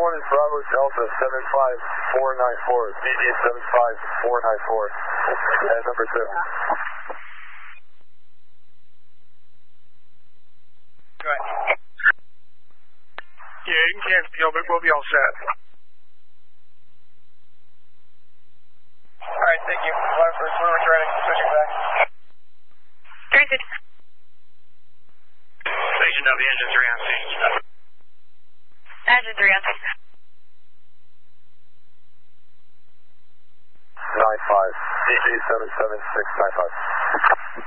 one is Bravo Delta 75494, BG 75494, and number 2. Good. Yeah, you can cancel, but we'll be all set. Alright, thank you. We're returning, switching back. Granted. Station W, engine 3 on station. Engine 3 on station. 95, BG 77695.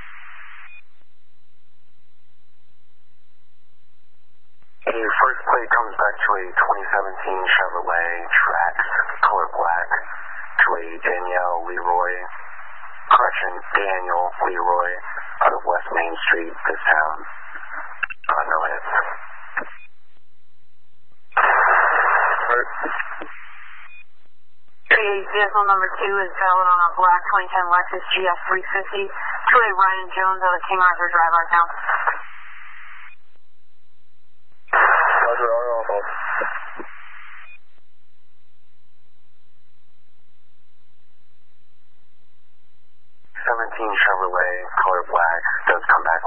The first plate comes back to a 2017 Chevrolet Trax, color black, to a Danielle Leroy, Daniel Leroy, out of West Main Street, this town. No hits. Vehicle number 2 is valid on a black 2010 Lexus GS 350 to a Ryan Jones out of King Arthur Drive, our town. Roger, hold. 17 Chevrolet, color black, does come back